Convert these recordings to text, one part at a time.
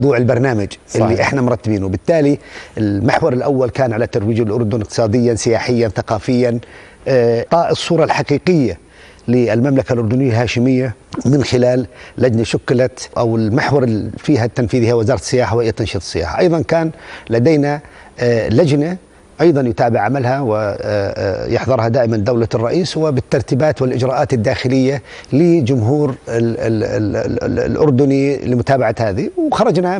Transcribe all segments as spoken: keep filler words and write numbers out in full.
موضوع البرنامج صحيح. اللي احنا مرتبينه. بالتالي المحور الاول كان على ترويج الاردن اقتصاديا سياحيا ثقافيا، اعطاء الصوره الحقيقيه للمملكه الاردنيه الهاشميه من خلال لجنه شكلت، او المحور فيها التنفيذي هو وزاره السياحه وهي تنشيط السياحه. ايضا كان لدينا لجنه ايضا يتابع عملها ويحضرها دائما دولة الرئيس، وبالترتيبات والاجراءات الداخليه لجمهور ال ال ال الاردني لمتابعه هذه. وخرجنا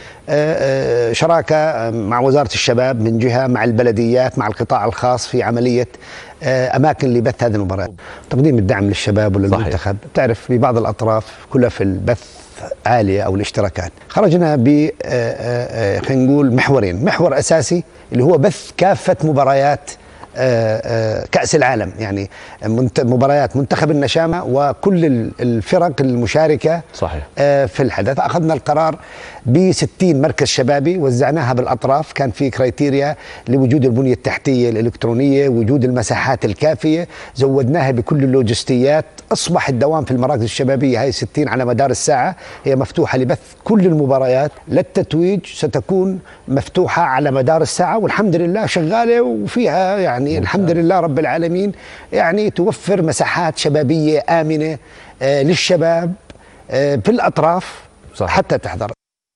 بشراكه مع وزاره الشباب من جهه، مع البلديات، مع القطاع الخاص في عمليه اماكن لبث هذه المباريات، تقديم الدعم للشباب وللمنتخب. تعرف في بعض الاطراف كلها في البث عاليه او الاشتراكات. خرجنا ب خلينا نقول محورين، محور اساسي اللي هو بث كافه مباريات كأس العالم، يعني مباريات منتخب النشامة وكل الفرق المشاركة صحيح. في الحدث. أخذنا القرار بستين مركز شبابي وزعناها بالأطراف، كان في كرايتيريا لوجود البنية التحتية الإلكترونية، وجود المساحات الكافية، زودناها بكل اللوجستيات. أصبح الدوام في المراكز الشبابية هاي ستين على مدار الساعة، هي مفتوحة لبث كل المباريات. للتتويج ستكون مفتوحة على مدار الساعة، والحمد لله شغالة وفيها يعني الحمد لله رب العالمين، يعني توفر مساحات شبابية آمنة آه للشباب آه في الأطراف صح. حتى تحضر.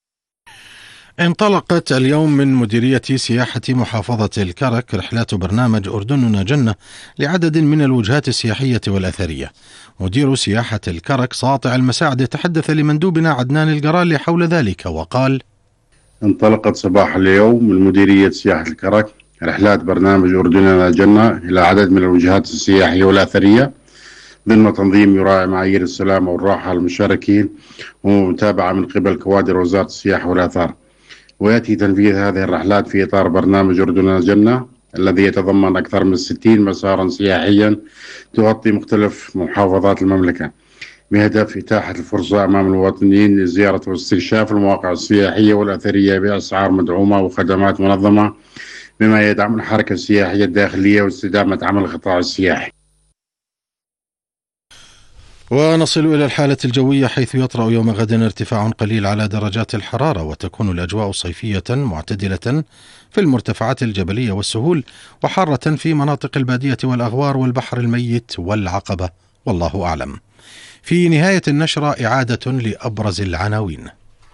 انطلقت اليوم من مديرية سياحة محافظة الكرك رحلات برنامج أردننا جنة لعدد من الوجهات السياحية والأثرية. مدير سياحة الكرك ساطع المساعد تحدث لمندوبنا عدنان القرالي حول ذلك وقال: انطلقت صباح اليوم من مديرية سياحة الكرك رحلات برنامج أردننا جنة إلى عدد من الوجهات السياحية والأثرية ضمن تنظيم يراعي معايير السلامة والراحة للمشاركين ومتابعة من قبل كوادر وزارة السياحة والآثار. ويأتي تنفيذ هذه الرحلات في إطار برنامج أردننا جنة الذي يتضمن أكثر من ستين مسارا سياحيا تغطي مختلف محافظات المملكة، بهدف إتاحة الفرصة أمام المواطنين لزيارة واستكشاف المواقع السياحية والأثرية بأسعار مدعومة وخدمات منظمة، بما يدعم الحركة السياحية الداخلية واستدامة عمل القطاع السياحي. ونصل إلى الحالة الجوية، حيث يطرأ يوم غد ارتفاع قليل على درجات الحرارة، وتكون الأجواء صيفية معتدلة في المرتفعات الجبلية والسهول، وحارة في مناطق البادية والأغوار والبحر الميت والعقبة، والله أعلم. في نهاية النشرة إعادة لأبرز العناوين.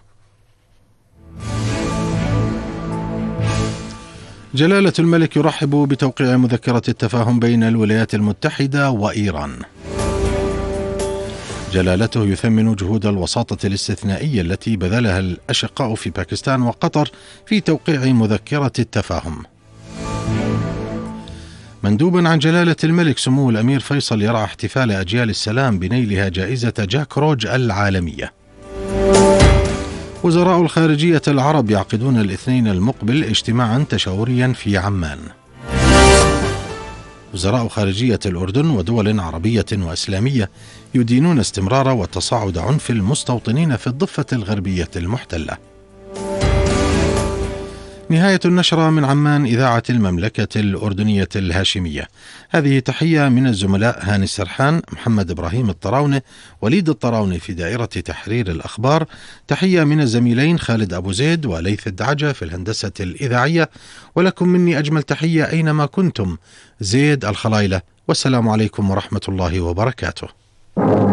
جلالة الملك يرحب بتوقيع مذكرة التفاهم بين الولايات المتحدة وإيران. جلالته يثمن جهود الوساطة الاستثنائية التي بذلها الأشقاء في باكستان وقطر في توقيع مذكرة التفاهم. مندوبا عن جلالة الملك سمو الأمير فيصل يرعى احتفال أجيال السلام بنيلها جائزة جاك روج العالمية. وزراء الخارجية العرب يعقدون الاثنين المقبل اجتماعا تشاوريا في عمان. وزراء خارجية الأردن ودول عربية وإسلامية يدينون استمرار وتصاعد عنف المستوطنين في الضفة الغربية المحتلة. نهاية النشرة من عمان، إذاعة المملكة الأردنية الهاشمية. هذه تحية من الزملاء هاني السرحان، محمد إبراهيم الطراونة، وليد الطراونة في دائرة تحرير الأخبار. تحية من الزميلين خالد أبو زيد وليث الدعجة في الهندسة الإذاعية. ولكم مني أجمل تحية أينما كنتم، زيد الخلايلة، والسلام عليكم ورحمة الله وبركاته.